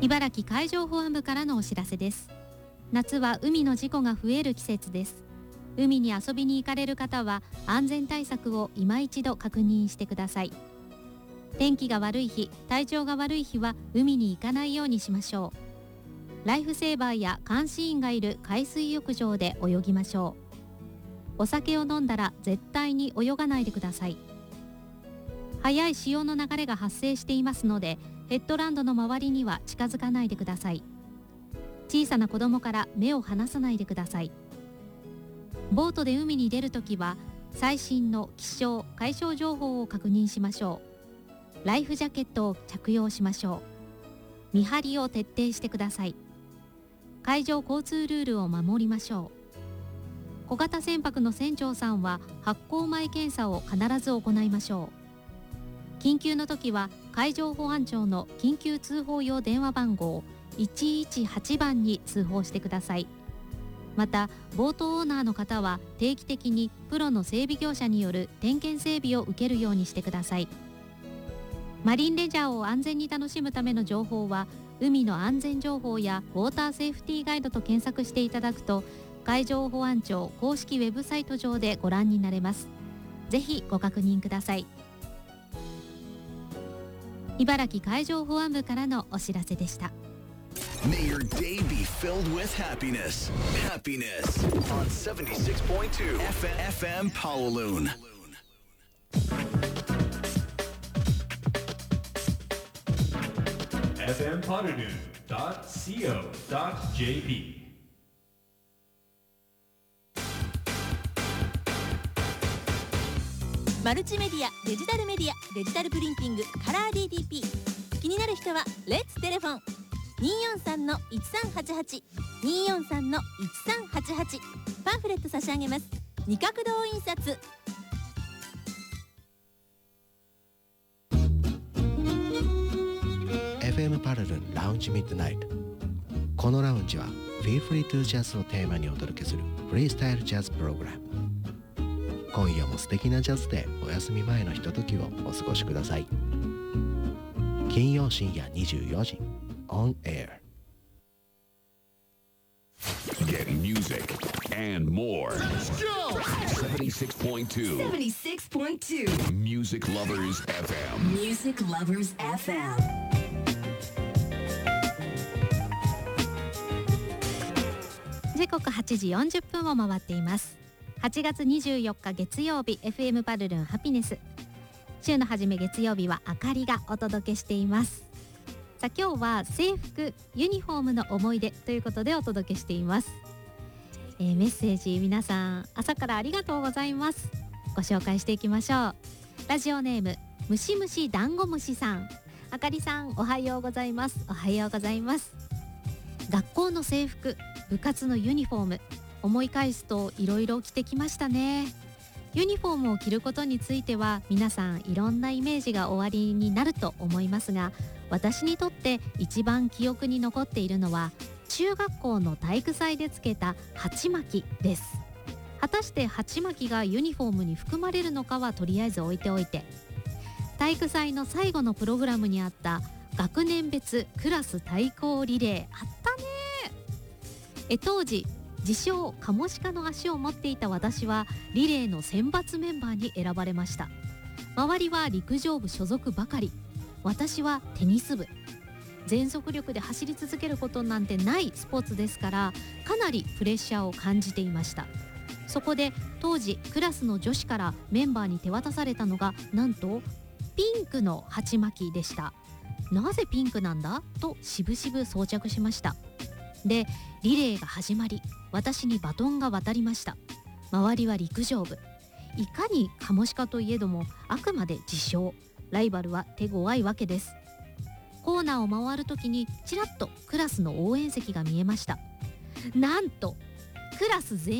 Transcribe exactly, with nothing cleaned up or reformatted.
茨城海上保安部からのお知らせです。夏は海の事故が増える季節です。海に遊びに行かれる方は安全対策を今一度確認してください。天気が悪い日、体調が悪い日は海に行かないようにしましょう。ライフセーバーや監視員がいる海水浴場で泳ぎましょう。お酒を飲んだら絶対に泳がないでください。速い潮の流れが発生していますので、ヘッドランドの周りには近づかないでください。小さな子供から目を離さないでください。ボートで海に出るときは最新の気象・海象情報を確認しましょう。ライフジャケットを着用しましょう。見張りを徹底してください。海上交通ルールを守りましょう。小型船舶の船長さんは発航前検査を必ず行いましょう。緊急の時は海上保安庁の緊急通報用電話番号いちいちはちばんに通報してください。またボートオーナーの方は定期的にプロの整備業者による点検整備を受けるようにしてください。マリンレジャーを安全に楽しむための情報は海の安全情報やウォーターセーフティーガイドと検索していただくと海上保安庁公式ウェブサイト上でご覧になれます。ぜひご確認ください。茨城海上保安部からのお知らせでした。 May your day be filled with happiness. Happiness on seventy-six point two F M Kowloon. エフエム パルルン ドット シーオー ドット ジェーピーマルチメディア、デジタルメディア、デジタルプリンティング、カラー ディーティーピー。 気になる人はレッツテレフォン にーよんさんのいちさんはちはち にーよんさんのいちさんはちはち。パンフレット差し上げます。二角堂印刷。 エフエム パルルンラウンジミッドナイト。このラウンジは Feel Free to Jazz をテーマにお届けするフリースタイルジャズプログラム。今夜も素敵なジャズでお休み前のひとときをお過ごしください。金曜深夜にじゅうよじ On Air。 Get music and more. Let's go! seventy-six point two seventy-six point two Music Lovers エフエム Music Lovers エフエム。 時刻はちじよんじゅっぷんを回っています。はちがつにじゅうよっか月曜日、 エフエム パルルンハピネス。週の初め月曜日はあかりがお届けしています。さあ今日は制服ユニフォームの思い出ということでお届けしています。えー、メッセージ皆さん朝からありがとうございます。ご紹介していきましょう。ラジオネームムシムシダンゴムシさん。あかりさんおはようございます。おはようございます。学校の制服、部活のユニフォーム、思い返すといろいろ着てきましたね。ユニフォームを着ることについては皆さんいろんなイメージがおありになると思いますが、私にとって一番記憶に残っているのは中学校の体育祭でつけた鉢巻きです。果たして鉢巻きがユニフォームに含まれるのかはとりあえず置いておいて、体育祭の最後のプログラムにあった学年別クラス対抗リレーあったね。え当時自称カモシカの足を持っていた私はリレーの選抜メンバーに選ばれました。周りは陸上部所属ばかり、私はテニス部。全速力で走り続けることなんてないスポーツですから、かなりプレッシャーを感じていました。そこで当時クラスの女子からメンバーに手渡されたのがなんとピンクの鉢巻きでした。なぜピンクなんだとしぶしぶ装着しました。でリレーが始まり、私にバトンが渡りました。周りは陸上部。いかにカモシカといえどもあくまで自称、ライバルは手強いわけです。コーナーを回るときにちらっとクラスの応援席が見えました。なんとクラス全員